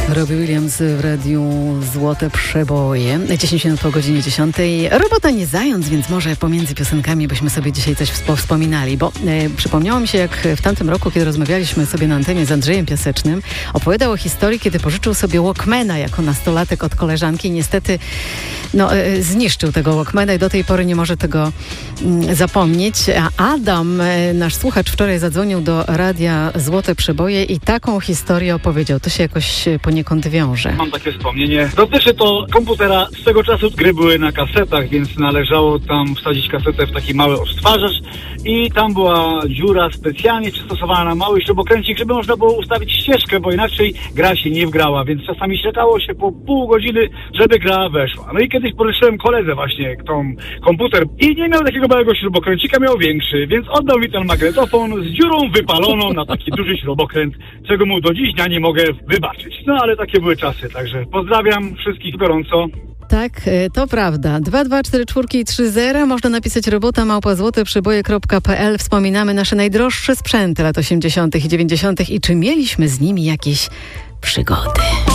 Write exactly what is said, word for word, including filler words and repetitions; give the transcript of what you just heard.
Robbie Williams w radiu Złote Przeboje. dziesięć minut po godzinie dziesiątej. Robota nie zając, więc może pomiędzy piosenkami byśmy sobie dzisiaj coś wspominali, bo e, przypomniało mi się, jak w tamtym roku, kiedy rozmawialiśmy sobie na antenie z Andrzejem Piasecznym, opowiadał o historii, kiedy pożyczył sobie Walkmana jako nastolatek od koleżanki i niestety no, e, zniszczył tego Walkmana i do tej pory nie może tego mm, zapomnieć. A Adam, e, nasz słuchacz, wczoraj zadzwonił do radia Złote Przeboje i taką historię opowiedział. To się jakoś poniekąd wiąże. Mam takie wspomnienie. Dotyczy to komputera. Z tego czasu gry były na kasetach, więc należało tam wsadzić kasetę w taki mały odtwarzacz i tam była dziura specjalnie przystosowana na mały śrubokręcik, żeby można było ustawić ścieżkę, bo inaczej gra się nie wgrała, więc czasami czekało się po pół godziny, żeby gra weszła. No i kiedyś pożyczyłem koledze właśnie tą komputer i nie miał takiego małego śrubokręcika, miał większy, więc oddał mi ten magnetofon z dziurą wypaloną na taki duży śrubokręt, czego mu do dziś dnia nie mogę wybaczyć. No ale takie były czasy, także pozdrawiam wszystkich gorąco. Tak, to prawda. dwa dwa cztery cztery trzy zero. Można napisać robota małpa złote przeboje kropka p l. Wspominamy nasze najdroższe sprzęty lat osiemdziesiątych i dziewięćdziesiątych i czy mieliśmy z nimi jakieś przygody.